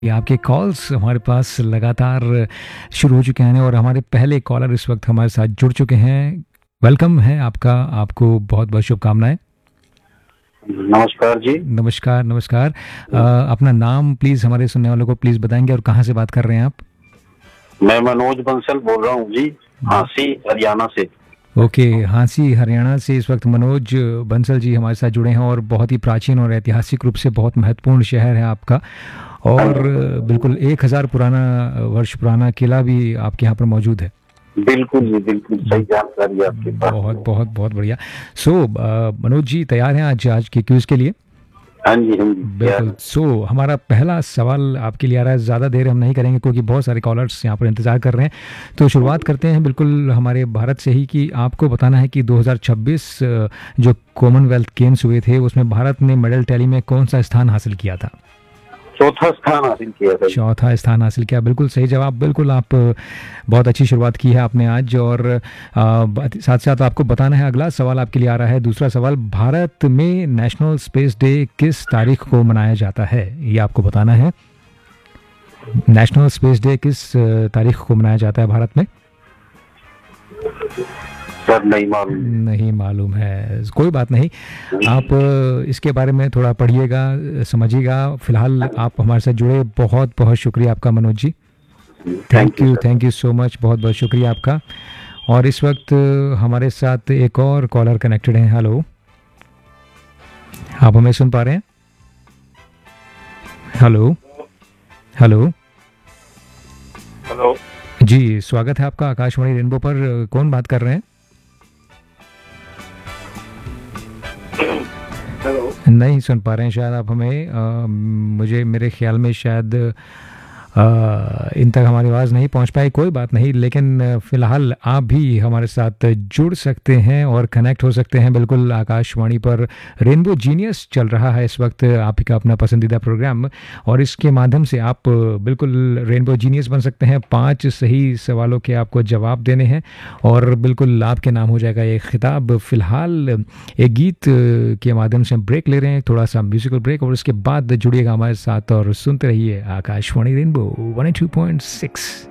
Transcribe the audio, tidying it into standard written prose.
ये आपके कॉल्स हमारे पास लगातार शुरू हो चुके हैं और हमारे पहले कॉलर इस वक्त हमारे साथ जुड़ चुके हैं। वेलकम है आपका, आपको बहुत बहुत शुभकामनाएं। नमस्कार जी। नमस्कार नमस्कार। अपना नाम प्लीज़ हमारे सुनने वालों को प्लीज़ बताएंगे और कहाँ से बात कर रहे हैं आप? मैं मनोज बंसल बोल रहा हूँ जी, हाँसी हरियाणा से। ओके, हाँसी हरियाणा से इस वक्त मनोज बंसल जी हमारे साथ जुड़े हैं और बहुत ही प्राचीन और ऐतिहासिक रूप से बहुत महत्वपूर्ण शहर है आपका। और बिल्कुल 1000 वर्ष पुराना किला भी आपके यहाँ पर मौजूद है। बिल्कुल जी, बिल्कुल सही जानकारी है आपके पास। बहुत बहुत बहुत बढ़िया। सो मनोज जी तैयार हैं आज के क्विज के लिए? हाँ जी हाँ जी, बिल्कुल। सो हमारा पहला सवाल आपके लिए आ रहा है। ज़्यादा देर हम नहीं करेंगे क्योंकि बहुत सारे कॉलर्स यहाँ पर इंतज़ार कर रहे हैं। तो शुरुआत करते हैं बिल्कुल हमारे भारत से ही कि आपको बताना है कि 2026 जो कॉमनवेल्थ गेम्स हुए थे उसमें भारत ने मेडल टैली में कौन सा स्थान हासिल किया था? चौथा स्थान हासिल किया था। चौथा स्थान हासिल किया, बिल्कुल सही जवाब। बिल्कुल आप बहुत अच्छी शुरुआत की है आपने आज। और साथ साथ आपको बताना है, अगला सवाल आपके लिए आ रहा है। दूसरा सवाल, भारत में नेशनल स्पेस डे किस तारीख को मनाया जाता है? ये आपको बताना है। नेशनल स्पेस डे किस तारीख को मनाया जाता है भारत में? सर नहीं मालूम। नहीं मालूम है, कोई बात नहीं। आप इसके बारे में थोड़ा पढ़िएगा, समझिएगा। फिलहाल आप हमारे साथ जुड़े, बहुत बहुत शुक्रिया आपका Manoj ji. Thank you so much, बहुत बहुत शुक्रिया आपका। और इस वक्त हमारे साथ एक और कॉलर कनेक्टेड हैं। हेलो, आप हमें सुन पा रहे हैं? हेलो हेलो हेलो जी, स्वागत है आपका आकाशवाणी रेनबो पर। कौन बात कर रहे हैं? हेलो। नहीं सुन पा रहे हैं शायद आप हमें। मुझे मेरे ख्याल में शायद इन तक हमारी आवाज़ नहीं पहुंच पाई। कोई बात नहीं, लेकिन फ़िलहाल आप भी हमारे साथ जुड़ सकते हैं और कनेक्ट हो सकते हैं। बिल्कुल, आकाशवाणी पर रेनबो जीनियस चल रहा है इस वक्त, आप ही का अपना पसंदीदा प्रोग्राम। और इसके माध्यम से आप बिल्कुल रेनबो जीनियस बन सकते हैं। 5 सही सवालों के आपको जवाब देने हैं और बिल्कुल आपके नाम हो जाएगा ये खिताब। फ़िलहाल एक गीत के माध्यम से हम ब्रेक ले रहे हैं, थोड़ा सा म्यूजिकल ब्रेक, और उसके बाद जुड़िएगा हमारे साथ और सुनते रहिए आकाशवाणी रेनबो 102.6।